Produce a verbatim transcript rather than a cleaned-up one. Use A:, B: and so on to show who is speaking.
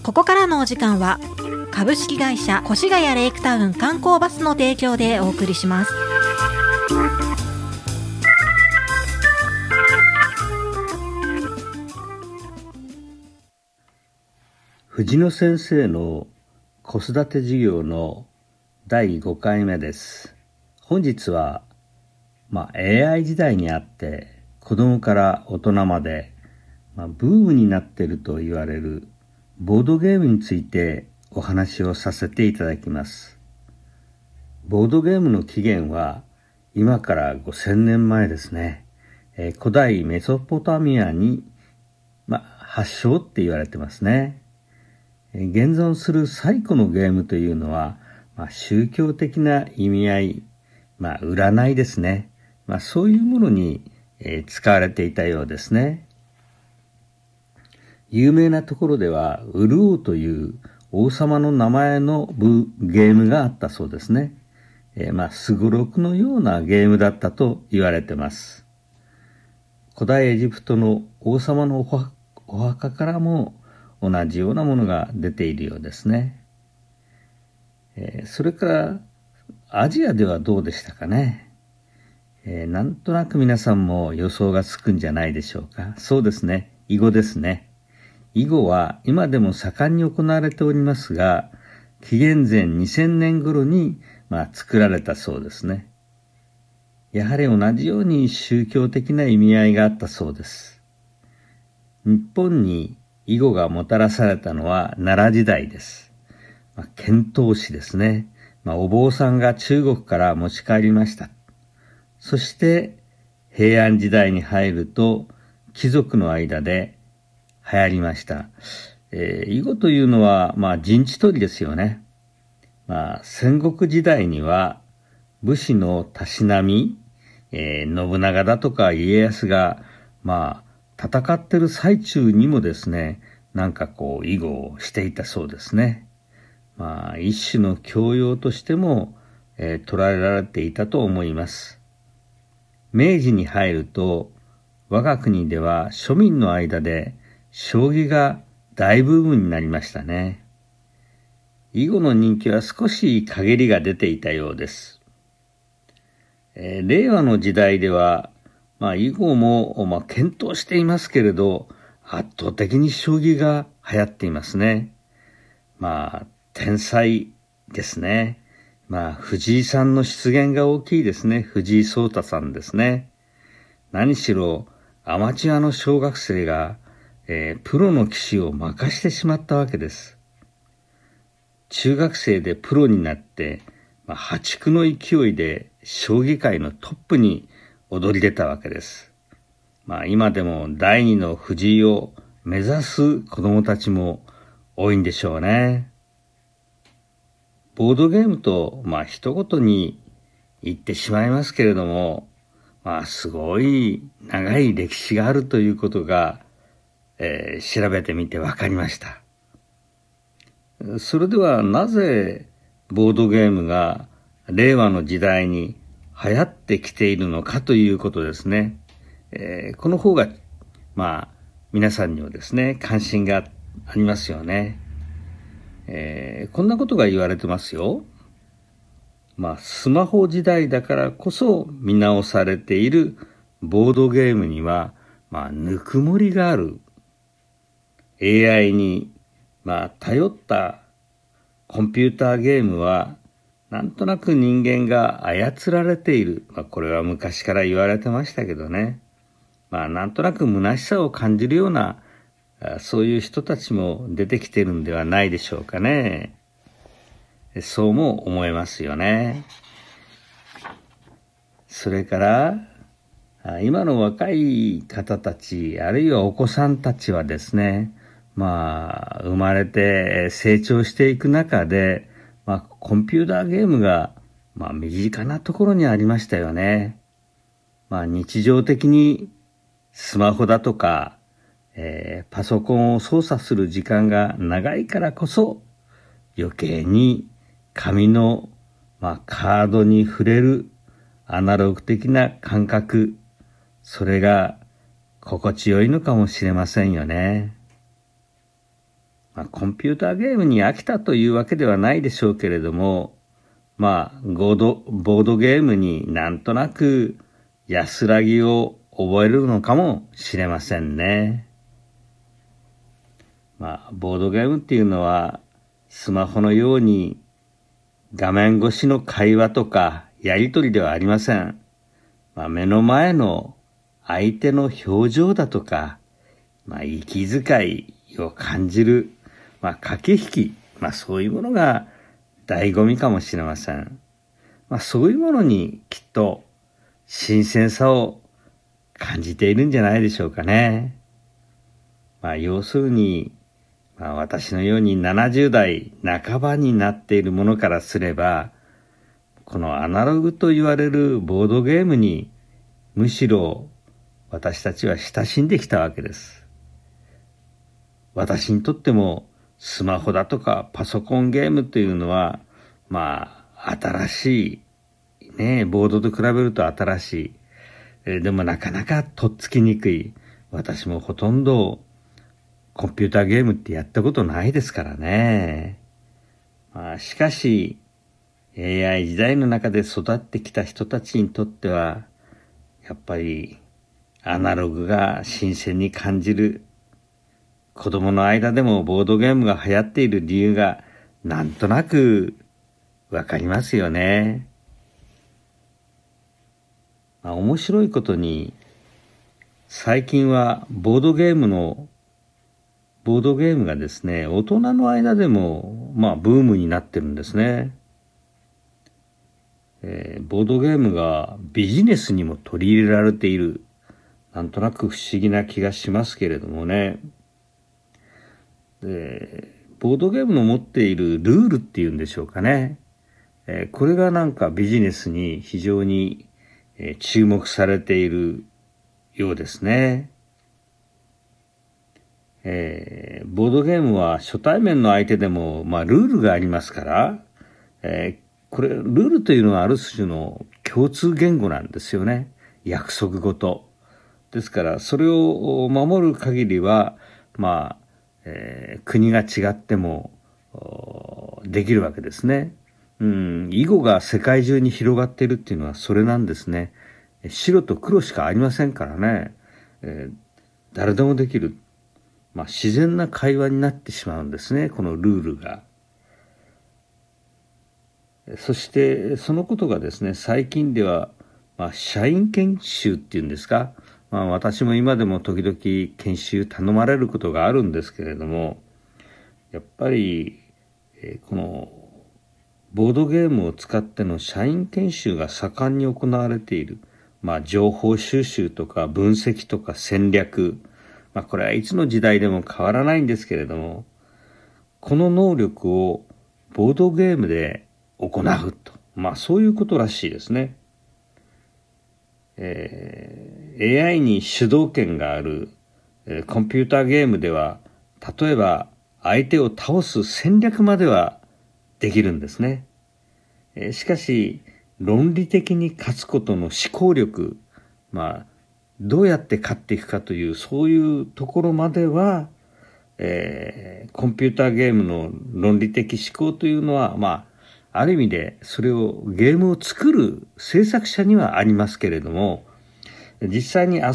A: ここからのお時間は株式会社越谷レイクタウン観光バスの提供でお送りします。
B: 藤野先生の子育て授業のだいごかいめです。本日は、まあ、エーアイ 時代にあって子供から大人まで、まあ、ブームになっていると言われるボードゲームについてお話をさせていただきます。ボードゲームの起源は今からごせんねんまえですね。えー、古代メソポタミアに、まあ、発祥って言われてますね。現存する最古のゲームというのは、まあ、宗教的な意味合い、まあ、占いですね。まあ、そういうものに、えー、使われていたようですね。有名なところでは、ウルオという王様の名前のゲームがあったそうですね。えー、まあ、すごろくのようなゲームだったと言われています。古代エジプトの王様のお墓からも、同じようなものが出ているようですね。えー、それからアジアではどうでしたかね。えー、なんとなく皆さんも予想がつくんじゃないでしょうか。そうですね。囲碁ですね。囲碁は今でも盛んに行われておりますが、紀元前にせんねん頃に、まあ、作られたそうですね。やはり同じように宗教的な意味合いがあったそうです。日本に囲碁がもたらされたのは奈良時代です。まあ、遣唐使ですね。まあ、お坊さんが中国から持ち帰りました。そして平安時代に入ると貴族の間で流行りました。えー、囲碁というのは、まあ、陣地取りですよね。まあ、戦国時代には武士のたしなみ、えー、信長だとか家康が、まあ、戦ってる最中にもですね、なんかこう囲碁をしていたそうですね。まあ一種の教養としても、えー、捉えられていたと思います。明治に入ると我が国では庶民の間で将棋が大ブームになりましたね。囲碁の人気は少し陰りが出ていたようです。えー、令和の時代ではまあ、囲碁も、まあ、検討していますけれど、圧倒的に将棋が流行っていますね。まあ、天才ですね。まあ、藤井さんの出現が大きいですね。藤井聡太さんですね。何しろ、アマチュアの小学生が、えー、プロの棋士を任してしまったわけです。中学生でプロになって、まあ、破竹の勢いで将棋界のトップに躍り出たわけです。まあ今でも第二の藤井を目指す子供たちも多いんでしょうね。ボードゲームとまあ一言に言ってしまいますけれども、まあすごい長い歴史があるということが、えー、調べてみて分かりました。それではなぜボードゲームが令和の時代に流行ってきているのかということですね。えー、この方が、まあ、皆さんにはですね、関心がありますよね。えー、こんなことが言われてますよ。まあ、スマホ時代だからこそ見直されているボードゲームには、まあ、ぬくもりがある。エーアイ に、まあ、頼ったコンピューターゲームは、なんとなく人間が操られている。まあ、これは昔から言われてましたけどね。まあ、なんとなく虚しさを感じるような、そういう人たちも出てきてるんではないでしょうかね。そうも思えますよね。それから、今の若い方たち、あるいはお子さんたちはですね、まあ、生まれて成長していく中で、まあ、コンピューターゲームが、まあ、身近なところにありましたよね。まあ、日常的にスマホだとか、えー、パソコンを操作する時間が長いからこそ、余計に紙の、まあ、カードに触れるアナログ的な感覚、それが心地よいのかもしれませんよね。 まあ、コンピューターゲームに飽きたというわけではないでしょうけれども、まあ、ボード、ボードゲームになんとなく安らぎを覚えるのかもしれませんね。まあ、ボードゲームっていうのは、スマホのように画面越しの会話とかやりとりではありません。まあ、目の前の相手の表情だとか、まあ、息遣いを感じる、まあ、駆け引き、まあ、そういうものが醍醐味かもしれません。まあ、そういうものにきっと新鮮さを感じているんじゃないでしょうかね。まあ、要するに、まあ、私のようにななじゅう代半ばになっているものからすれば、このアナログと言われるボードゲームにむしろ私たちは親しんできたわけです。私にとってもスマホだとかパソコンゲームというのは、まあ、新しい、ね、ボードと比べると新しい。えでもなかなかとっつきにくい。私もほとんどコンピューターゲームってやったことないですからね。まあ、しかし、エーアイ 時代の中で育ってきた人たちにとっては、やっぱりアナログが新鮮に感じる。子供の間でもボードゲームが流行っている理由がなんとなくわかりますよね。まあ、面白いことに、最近はボードゲームのボードゲームがですね、大人の間でもまあブームになってるんですね。えー、ボードゲームがビジネスにも取り入れられている、なんとなく不思議な気がしますけれどもね。で、ボードゲームの持っているルールっていうんでしょうかね。えー、これがなんかビジネスに非常に、えー、注目されているようですね。えー、ボードゲームは初対面の相手でも、まあ、ルールがありますから、えー、これ、ルールというのはある種の共通言語なんですよね。約束事。ですから、それを守る限りは、まあ、えー、国が違ってもできるわけですね。うん、囲碁が世界中に広がっているっていうのはそれなんですね。白と黒しかありませんからね。えー、誰でもできる。まあ、自然な会話になってしまうんですね、このルールが。そしてそのことがですね、最近では、まあ、社員研修っていうんですか、まあ、私も今でも時々研修頼まれることがあるんですけれども、やっぱり、えー、このボードゲームを使っての社員研修が盛んに行われている。まあ、情報収集とか分析とか戦略、まあ、これはいつの時代でも変わらないんですけれども、この能力をボードゲームで行うと、まあそういうことらしいですね。えー、エーアイ に主導権がある、えー、コンピューターゲームでは、例えば相手を倒す戦略まではできるんですね。えー、しかし論理的に勝つことの思考力、まあどうやって勝っていくかというそういうところまでは、えー、コンピューターゲームの論理的思考というのは、まあ、ある意味でそれをゲームを作る制作者にはありますけれども、実際に